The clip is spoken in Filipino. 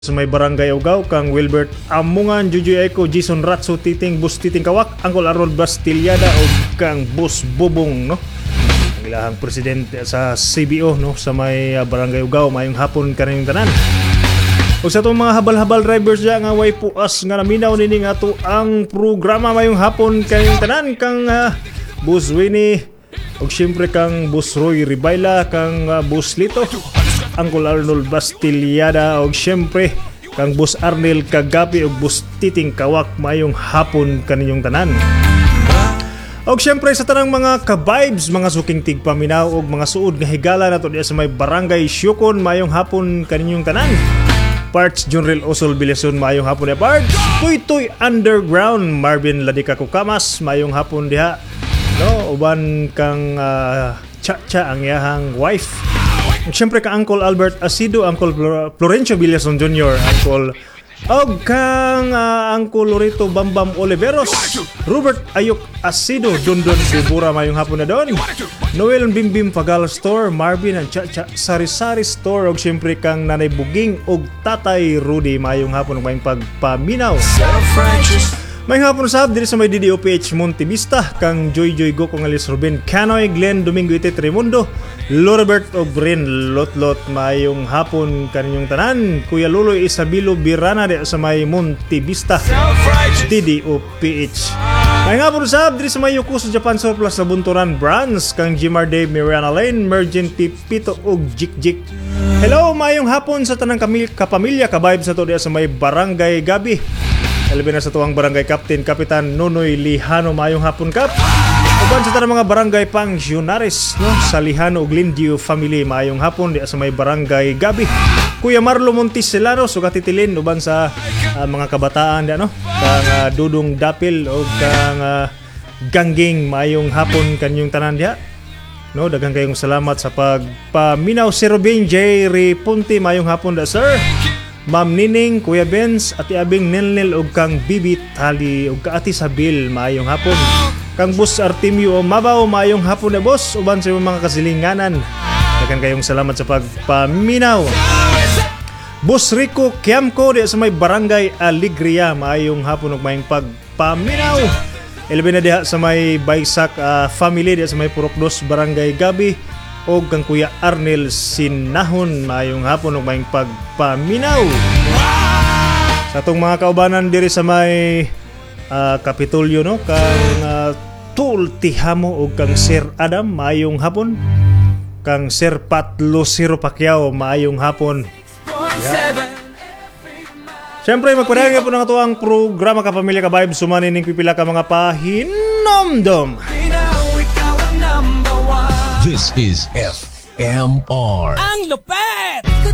Sa may barangay Ugaw kang Wilbert Amungan, Jujuy Eco, Jason Ratso, Titing Bus Titing Kawak, Angkol Arnold Bastillada o kang Bus Bubong, no? Ang ilahang presidente sa CBO, no? Sa may barangay Ugaw, mayong hapon kaning tanan. O sa itong mga habal-habal drivers dyan nga way puas nga naminaw nini nga to ang programa mayong hapon kaning tanan kang Bus Winnie o siyempre kang Bus Roy Ribayla, kang Bus Lito, Angkol Arnold Bastillada o siyempre kang Bus Arnel Kagapi o Bus Titing Kawak mayong hapon kaninyong tanan. O siyempre sa tanang mga ka-vibes, mga suking tigpaminaw o mga suod nga higala nato diya sa may barangay Syukon mayong hapon kaninyong tanan. Parts Junril Osol Bilason mayong hapon diya. Parts Tuy Underground Marvin Ladika Kukamas mayong hapon diha. No, uban kang Cha-Cha ang iyahang wife. Siyempre ka Uncle Albert Asido, Uncle Florencio Villason Jr., Uncle kang Uncle Lorito Bambam Oliveros, Robert Ayok Asido, Dondon Bibura mayong hapon na doon. Noel Bimbim Pagal Store, Marvin ang Cha-Cha Sari-Sari Store, o siyempre kang Nanay Buging o Tatay Rudy mayong hapon ng pagpaminaw. May hapon sab diri sa may DDOPH Montevista kang Joy Go kong Alice Ruben Canoy, Glenn Domingo Ite Tremundo, Loribert Obrin Lotlot mayong hapon kaninyong tanan. Kuya Luloy Isabilo Birana di sa may Montevista DDOPH. May hapon sab diri sa may Yokoso Japan Surplus sa Bunturan Brands kang Jimar Dave Mirana Lane, Mergent Pito og Jik. Hello, mayong hapon sa tanang kapamilya ka-vibe sa to diya sa may Barangay Gabi. Elben na sa tuwang barangay Captain Kapitan Nonoy Lihano mayong hapon kap. Uban sa tanang mga barangay Pangsionaris, no, sa Lihano ug Lindio family mayong hapon di sa may barangay Gabi. Kuya Marlo Monticelano sugatitilin uban sa mga kabataan di no. Kang Dudong Dapil o kang Gangging mayong hapon kanyong tanan diha. No, daghang kayong salamat sa pagpaminaw. Si Robin J. Ripunti mayong hapon da sir. Ma'am Nining, Kuya Benz, Ati Abing Nilnil o kang Bibi Tali o ka Ati Sabil mayong hapon. Kang Bus Artemio o Mabaw mayong hapon na boss. Uban sa mga kasilinganan, daghang kayong salamat sa pagpaminaw. Bus Rico Kiamko di sa may barangay Alegria mayong hapon ug mayong pagpaminaw. Elben na diha sa may Baysak family di sa may Purokdos barangay Gabi o kang Kuya Arnel Sinahon mayong hapon ug mayong pagpaminaw. Sa atong mga kaubanan diri sa may Kapitolyo, no, kang Tultihamo o kang Sir Adam mayong hapon. Kang Sir Pat Lucero Pacquiao mayong hapon. Siyempre, magpadagay po ng ito ang programa Kapamilya Ka-Vibe. Sumanin ng pipila ka mga pahinomdom. This is FMR. Ang lupet!